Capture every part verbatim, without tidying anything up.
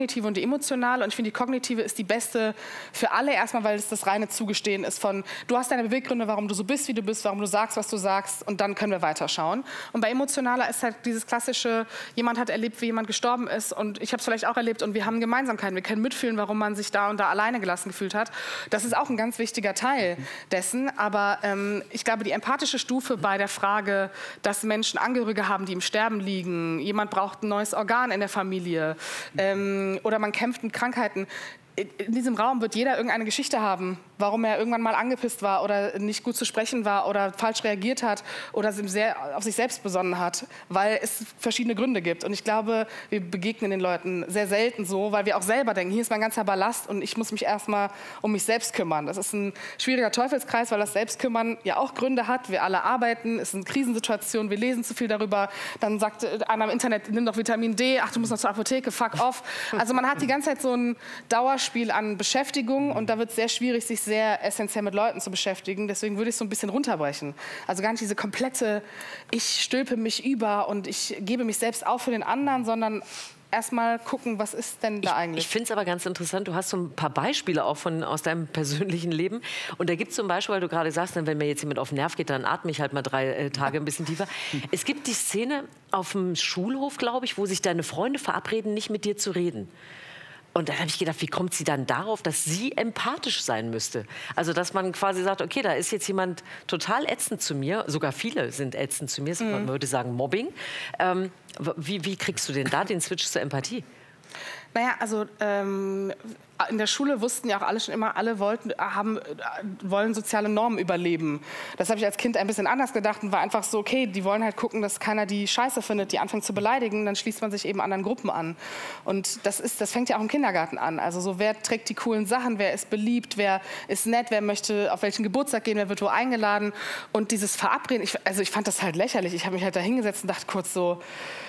kognitive und die emotionale, und ich finde, die kognitive ist die beste für alle, erstmal, weil es das reine Zugestehen ist von, du hast deine Beweggründe, warum du so bist, wie du bist, warum du sagst, was du sagst, und dann können wir weiterschauen. Und bei emotionaler ist halt dieses klassische, jemand hat erlebt, wie jemand gestorben ist, und ich habe es vielleicht auch erlebt, und wir haben Gemeinsamkeiten, wir können mitfühlen, warum man sich da und da alleine gelassen gefühlt hat. Das ist auch ein ganz wichtiger Teil dessen, aber ähm, ich glaube, die empathische Stufe bei der Frage, dass Menschen Angehörige haben, die im Sterben liegen, jemand braucht ein neues Organ in der Familie, ähm, oder man kämpft mit Krankheiten. In diesem Raum wird jeder irgendeine Geschichte haben, warum er irgendwann mal angepisst war oder nicht gut zu sprechen war oder falsch reagiert hat oder sehr auf sich selbst besonnen hat, weil es verschiedene Gründe gibt. Und ich glaube, wir begegnen den Leuten sehr selten so, weil wir auch selber denken, hier ist mein ganzer Ballast und ich muss mich erstmal um mich selbst kümmern. Das ist ein schwieriger Teufelskreis, weil das Selbstkümmern ja auch Gründe hat. Wir alle arbeiten, es sind Krisensituationen, wir lesen zu viel darüber. Dann sagt einer im Internet, nimm doch Vitamin D, ach, du musst noch zur Apotheke, fuck off. Also man hat die ganze Zeit so ein Dauerspiel an Beschäftigung, und da wird es sehr schwierig, sich sehr essentiell mit Leuten zu beschäftigen. Deswegen würde ich es so ein bisschen runterbrechen. Also gar nicht diese komplette, ich stülpe mich über und ich gebe mich selbst auf für den anderen, sondern erstmal gucken, was ist denn da eigentlich? Ich, ich finde es aber ganz interessant, du hast so ein paar Beispiele auch von, aus deinem persönlichen Leben. Und da gibt es zum Beispiel, weil du gerade sagst, wenn mir jetzt jemand auf den Nerv geht, dann atme ich halt mal drei äh, Tage ein bisschen tiefer. Es gibt die Szene auf dem Schulhof, glaube ich, wo sich deine Freunde verabreden, nicht mit dir zu reden. Und dann habe ich gedacht, wie kommt sie dann darauf, dass sie empathisch sein müsste? Also, dass man quasi sagt, okay, da ist jetzt jemand total ätzend zu mir, sogar viele sind ätzend zu mir, mhm. man würde sagen Mobbing. Ähm, wie, wie kriegst du denn da den Switch zur Empathie? Naja, also ähm, in der Schule wussten ja auch alle schon immer, alle wollten, haben, wollen soziale Normen überleben. Das habe ich als Kind ein bisschen anders gedacht und war einfach so, okay, die wollen halt gucken, dass keiner die Scheiße findet, die anfängt zu beleidigen, dann schließt man sich eben anderen Gruppen an. Und das, ist, das fängt ja auch im Kindergarten an. Also so, wer trägt die coolen Sachen, wer ist beliebt, wer ist nett, wer möchte auf welchen Geburtstag gehen, wer wird wo eingeladen. Und dieses Verabreden, ich, also ich fand das halt lächerlich. Ich habe mich halt da hingesetzt und dachte kurz so,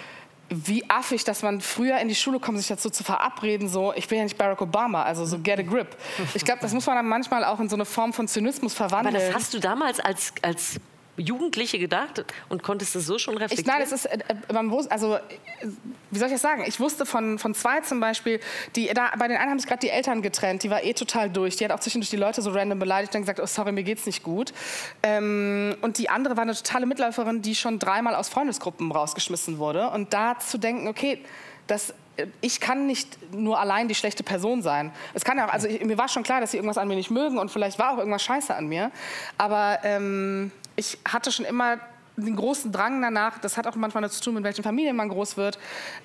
wie affig, dass man früher in die Schule kommt, sich dazu zu verabreden, so, ich bin ja nicht Barack Obama, also so get a grip. Ich glaube, das muss man dann manchmal auch in so eine Form von Zynismus verwandeln. Aber das hast du damals als, als Jugendliche gedacht und konntest du so schon reflektieren? Ich, nein, es ist, äh, man wusste, also, wie soll ich das sagen? Ich wusste von, von zwei zum Beispiel, die, da, bei den einen haben sich gerade die Eltern getrennt, die war eh total durch. Die hat auch zwischendurch die Leute so random beleidigt und gesagt, oh sorry, mir geht's nicht gut. Ähm, und die andere war eine totale Mitläuferin, die schon dreimal aus Freundesgruppen rausgeschmissen wurde. Und da zu denken, okay, das... Ich kann nicht nur allein die schlechte Person sein. Es kann ja auch, also ich, mir war schon klar, dass sie irgendwas an mir nicht mögen und vielleicht war auch irgendwas scheiße an mir. Aber ähm, ich hatte schon immer den großen Drang danach, das hat auch manchmal zu tun, mit welchen Familien man groß wird.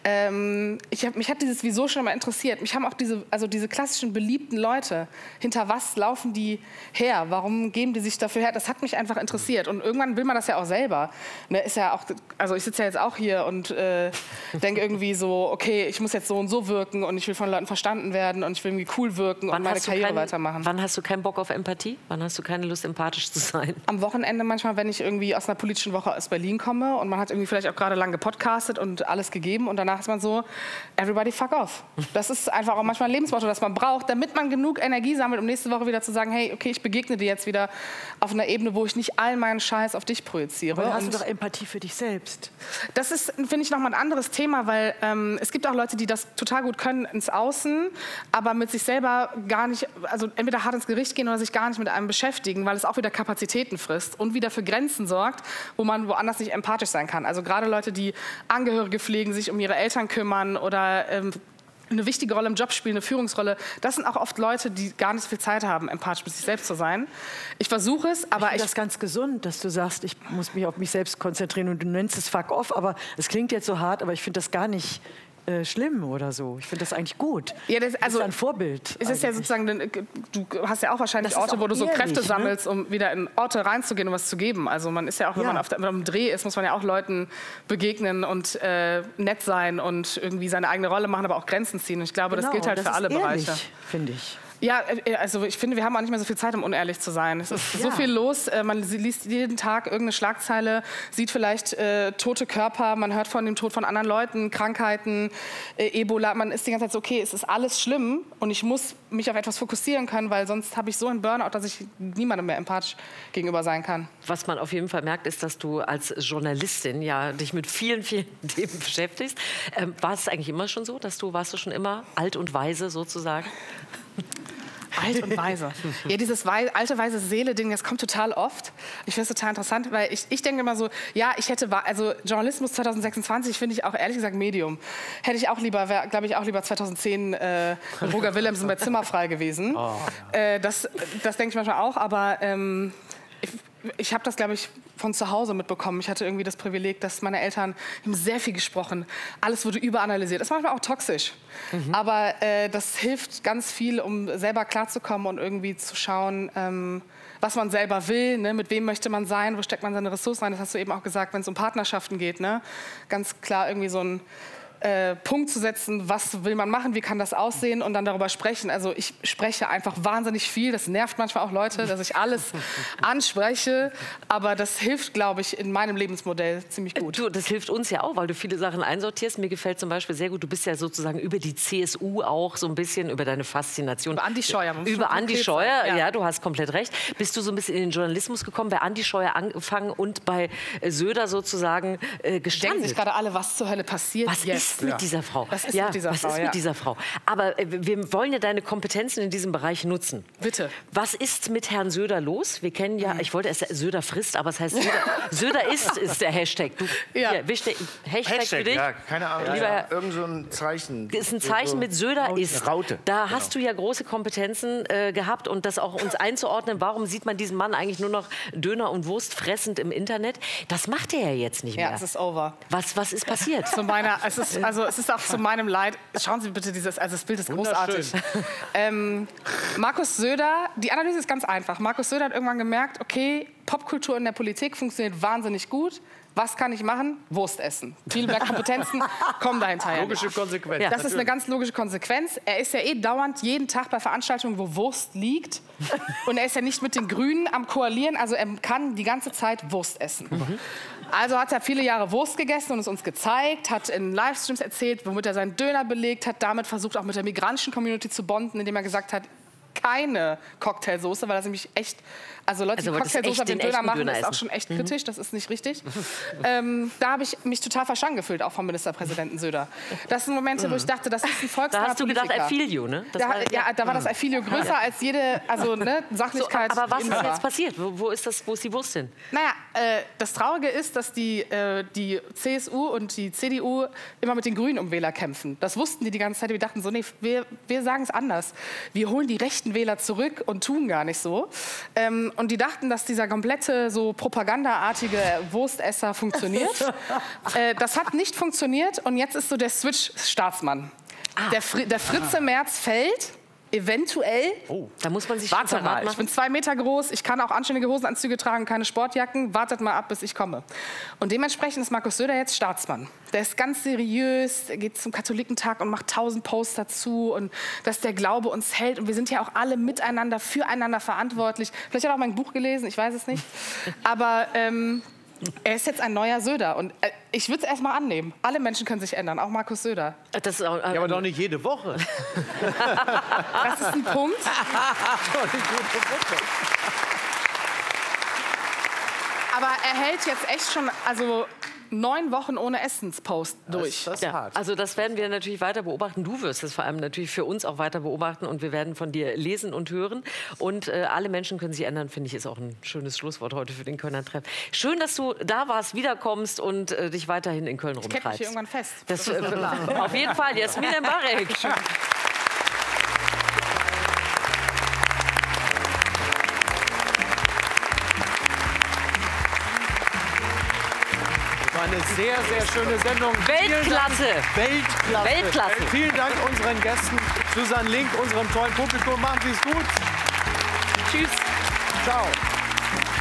Ähm, ich hab, mich hat dieses Wieso schon immer interessiert. Mich haben auch diese, also diese klassischen beliebten Leute, hinter was laufen die her? Warum geben die sich dafür her? Das hat mich einfach interessiert. Und irgendwann will man das ja auch selber. Ne, ist ja auch, also ich sitze ja jetzt auch hier und äh, denke irgendwie so, okay, ich muss jetzt so und so wirken und ich will von Leuten verstanden werden und ich will irgendwie cool wirken wann und meine Karriere kein, weitermachen. Wann hast du keinen Bock auf Empathie? Wann hast du keine Lust, empathisch zu sein? Am Wochenende manchmal, wenn ich irgendwie aus einer politischen Woche aus Berlin komme und man hat irgendwie vielleicht auch gerade lang gepodcastet und alles gegeben und danach ist man so, everybody fuck off. Das ist einfach auch manchmal ein Lebensmotto, das man braucht, damit man genug Energie sammelt, um nächste Woche wieder zu sagen, hey, okay, ich begegne dir jetzt wieder auf einer Ebene, wo ich nicht all meinen Scheiß auf dich projiziere. Aber hast du doch Empathie für dich selbst. Das ist, finde ich, nochmal ein anderes Thema, weil ähm, es gibt auch Leute, die das total gut können ins Außen, aber mit sich selber gar nicht, also entweder hart ins Gericht gehen oder sich gar nicht mit einem beschäftigen, weil es auch wieder Kapazitäten frisst und wieder für Grenzen sorgt, wo man woanders nicht empathisch sein kann. Also gerade Leute, die Angehörige pflegen, sich um ihre Eltern kümmern oder ähm, eine wichtige Rolle im Job spielen, eine Führungsrolle, das sind auch oft Leute, die gar nicht so viel Zeit haben, empathisch mit sich selbst zu sein. Ich versuche es, aber ich... finde das ganz gesund, dass du sagst, ich muss mich auf mich selbst konzentrieren und du nennst es fuck off, aber es klingt jetzt so hart, aber ich finde das gar nicht äh, schlimm oder so. Ich finde das eigentlich gut. Ja, das, also, das ist ein Vorbild. Es ist ja sozusagen, du hast ja auch wahrscheinlich Orte, wo du so ehrlich, Kräfte ne? sammelst, um wieder in Orte reinzugehen und was zu geben. Also man ist ja auch, wenn ja. man auf dem Dreh ist, muss man ja auch Leuten begegnen und äh, nett sein und irgendwie seine eigene Rolle machen, aber auch Grenzen ziehen. Und ich glaube, genau, das gilt halt das für alle ehrlich, Bereiche. Finde ich. Ja, also ich finde, wir haben auch nicht mehr so viel Zeit, um unehrlich zu sein. Es ist ja. so viel los. Man liest jeden Tag irgendeine Schlagzeile, sieht vielleicht äh, tote Körper, man hört von dem Tod von anderen Leuten, Krankheiten, äh, Ebola. Man ist die ganze Zeit so, okay, es ist alles schlimm und ich muss mich auf etwas fokussieren können, weil sonst habe ich so einen Burnout, dass ich niemandem mehr empathisch gegenüber sein kann. Was man auf jeden Fall merkt, ist, dass du als Journalistin ja dich mit vielen, vielen Themen beschäftigst. Ähm, war es eigentlich immer schon so, dass du, warst du schon immer alt und weise sozusagen? Alt und weise. Ja, dieses wei alte, weise Seele-Ding, das kommt total oft. Ich finde es total interessant, weil ich, ich denke immer so, ja, ich hätte, also Journalismus zwanzig sechsundzwanzig finde ich auch ehrlich gesagt Medium. Hätte ich auch lieber, glaube ich, auch lieber zweitausendzehn äh, mit Roger Willemsen bei Zimmerfrei gewesen. Oh, ja. äh, das das denke ich manchmal auch, aber ähm, ich, ich habe das, glaube ich, von zu Hause mitbekommen. Ich hatte irgendwie das Privileg, dass meine Eltern haben sehr viel gesprochen. Alles wurde überanalysiert. Das ist manchmal auch toxisch. Mhm. Aber äh, das hilft ganz viel, um selber klarzukommen und irgendwie zu schauen, ähm, was man selber will, ne? Mit wem möchte man sein, wo steckt man seine Ressourcen rein. Das hast du eben auch gesagt, wenn es um Partnerschaften geht. Ne? Ganz klar irgendwie so ein Äh, Punkt zu setzen, was will man machen, wie kann das aussehen und dann darüber sprechen. Also ich spreche einfach wahnsinnig viel, das nervt manchmal auch Leute, dass ich alles anspreche, aber das hilft, glaube ich, in meinem Lebensmodell ziemlich gut. Du, das hilft uns ja auch, weil du viele Sachen einsortierst. Mir gefällt zum Beispiel sehr gut, du bist ja sozusagen über die C S U auch so ein bisschen, über deine Faszination. Über Andi Scheuer. Über Andi Scheuer, ja. ja, du hast komplett recht. Bist du so ein bisschen in den Journalismus gekommen, bei Andi Scheuer angefangen und bei Söder sozusagen äh, gestanden? Denken sich gerade alle, was zur Hölle passiert was jetzt? Was ist mit ja. dieser Frau? Was ist ja, mit dieser was Frau? ist ja. mit dieser Frau? Aber äh, wir wollen ja deine Kompetenzen in diesem Bereich nutzen. Bitte. Was ist mit Herrn Söder los? Wir kennen ja, ich wollte es Söder frisst, aber es heißt Söder, Söder isst, ist der Hashtag. Du, ja. Ja, Hashtag, Hashtag, Hashtag für dich. Ja, keine Ahnung. Lieber, ja. Irgend so ein Zeichen. Ist ein Zeichen so, mit Söder Raute. isst. Raute. Da genau. hast du ja große Kompetenzen äh, gehabt und das auch uns einzuordnen. Warum sieht man diesen Mann eigentlich nur noch Döner und Wurst fressend im Internet? Das macht er ja jetzt nicht mehr. Ja, es ist over. Was, was ist passiert? Zu meiner, es ist, also es ist auch zu meinem Leid. Schauen Sie bitte dieses, also das Bild ist großartig. Ähm, Markus Söder, die Analyse ist ganz einfach. Markus Söder hat irgendwann gemerkt, okay, Popkultur in der Politik funktioniert wahnsinnig gut. Was kann ich machen? Wurst essen. Viel mehr Kompetenzen kommen dahinter. Logische Konsequenz. Ja, das ist eine ganz logische Konsequenz. Er ist ja eh dauernd jeden Tag bei Veranstaltungen, wo Wurst liegt. Und er ist ja nicht mit den Grünen am Koalieren. Also er kann die ganze Zeit Wurst essen. Mhm. Also hat er viele Jahre Wurst gegessen und es uns gezeigt, hat in Livestreams erzählt, womit er seinen Döner belegt hat. Damit versucht auch mit der migrantischen Community zu bonden, indem er gesagt hat, keine Cocktailsoße, weil das nämlich echt, also Leute, also die Cocktailsoße auf den Döner machen, Döner ist auch schon echt kritisch, das ist nicht richtig. ähm, da habe ich mich total verstanden gefühlt, auch vom Ministerpräsidenten Söder. Das sind Momente, wo ich dachte, das ist ein Volksnaher Da hast du gedacht, Affilio, ne? Das da, war, ja, da war das Affilio größer ja. als jede, also ne, Sachlichkeit. So, aber was ist war. jetzt passiert? Wo, wo, ist das, wo ist die Wurst hin? Naja, äh, das Traurige ist, dass die, äh, die C S U und die C D U immer mit den Grünen um Wähler kämpfen. Das wussten die die ganze Zeit. Wir dachten so, nee, wir, wir sagen es anders. Wir holen die rechten Wähler zurück und tun gar nicht so. Ähm, und die dachten, dass dieser komplette so propagandaartige Wurstesser funktioniert. äh, das hat nicht funktioniert und jetzt ist so der Switch Staatsmann. Ah. Der, Fri der Fritze ah. Merz fällt. Eventuell. Oh, da muss man sich Warte mal, ich bin zwei Meter groß, ich kann auch anständige Hosenanzüge tragen, keine Sportjacken. Wartet mal ab, bis ich komme. Und dementsprechend ist Markus Söder jetzt Staatsmann. Der ist ganz seriös, er geht zum Katholikentag und macht tausend Posts dazu und dass der Glaube uns hält. Und wir sind ja auch alle miteinander, füreinander verantwortlich. Vielleicht hat er auch mein Buch gelesen, ich weiß es nicht. Aber ähm, er ist jetzt ein neuer Söder und äh, ich würde es erst mal annehmen. Alle Menschen können sich ändern, auch Markus Söder. Das ist auch, äh, ja, aber doch nicht jede Woche. Das ist ein Punkt. Aber er hält jetzt echt schon, also neun Wochen ohne Essenspost durch. Das, das ja, hart. also das werden wir natürlich weiter beobachten. Du wirst es vor allem natürlich für uns auch weiter beobachten und wir werden von dir lesen und hören. Und äh, alle Menschen können sich ändern, finde ich, ist auch ein schönes Schlusswort heute für den Kölner Treff. Schön, dass du da warst, wiederkommst und äh, dich weiterhin in Köln rumtreibst. Ich kenne mich hier irgendwann fest. Das, das äh, auf jeden Fall, Jasmin Embarek. Eine sehr, sehr schöne Sendung. Weltklasse. Weltklasse. Weltklasse. Vielen Dank unseren Gästen, Susanne Link, unserem tollen Publikum. Machen Sie es gut. Tschüss. Ciao.